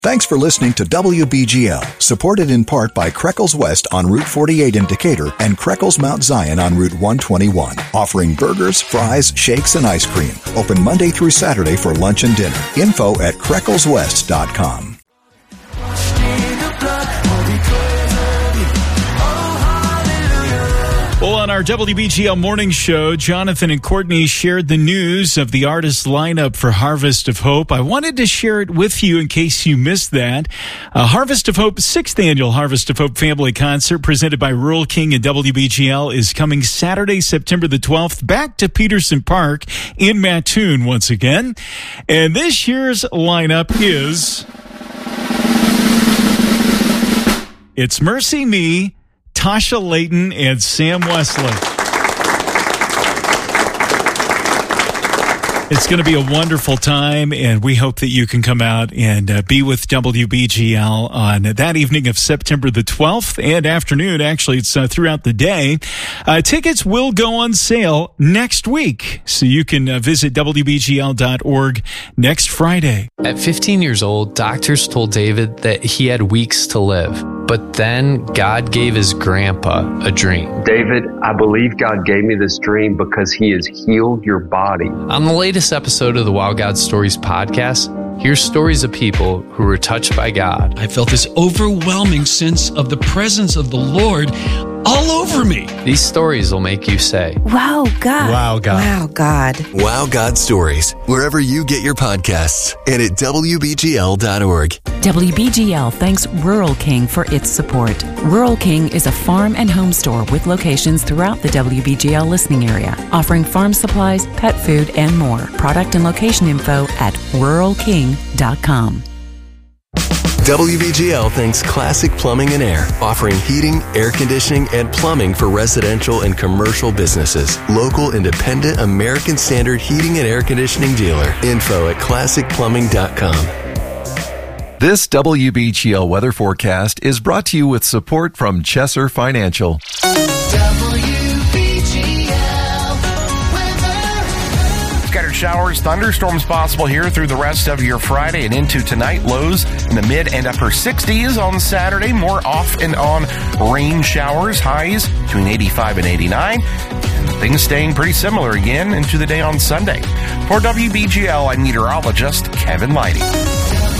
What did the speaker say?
Thanks for listening to WBGL, supported in part by Kreckles West on Route 48 in Decatur and Kreckles Mount Zion on Route 121, offering burgers, fries, shakes, and ice cream. Open Monday through Saturday for lunch and dinner. Info at CracklesWest.com. Well, on our WBGL morning show, Jonathan and Courtney shared the news of the artist lineup for Harvest of Hope. I wanted to share it with you in case you missed that. Harvest of Hope, 6th annual Harvest of Hope family concert presented by Rural King and WBGL is coming Saturday, September the 12th, back to Peterson Park in Mattoon once again. And this year's lineup is... It's Mercy Me, Tasha Layton, and Sam Wesley. It's going to be a wonderful time, and we hope that you can come out and be with WBGL on that evening of September the 12th and afternoon. Actually, it's throughout the day. Tickets will go on sale next week, so you can visit WBGL.org next Friday. At 15 years old, doctors told David that he had weeks to live. But then God gave his grandpa a dream. David, I believe God gave me this dream because he has healed your body. On the latest episode of the Wow God Stories podcast, here's stories of people who were touched by God. I felt this overwhelming sense of the presence of the Lord all over me. These stories will make you say, Wow, God. Wow, God. Wow, God. Wow, God Stories, wherever you get your podcasts and at WBGL.org. WBGL thanks Rural King for its support. Rural King is a farm and home store with locations throughout the WBGL listening area, offering farm supplies, pet food, and more. Product and location info at ruralking.com. WBGL thanks Classic Plumbing and Air, offering heating, air conditioning, and plumbing for residential and commercial businesses. Local, independent, American Standard heating and air conditioning dealer. Info at classicplumbing.com. This WBGL weather forecast is brought to you with support from Chesser Financial. Scattered showers, thunderstorms possible here through the rest of your Friday and into tonight. Lows in the mid and upper 60s on Saturday. More off and on rain showers. Highs between 85 and 89. And things staying pretty similar again into the day on Sunday. For WBGL, I'm meteorologist Kevin Leidy.